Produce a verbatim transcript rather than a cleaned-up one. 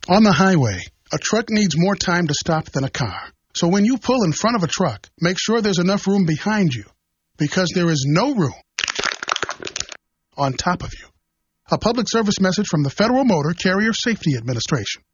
On the highway, a truck needs more time to stop than a car. So when you pull in front of a truck, make sure there's enough room behind you, because there is no room on top of you. A public service message from the Federal Motor Carrier Safety Administration.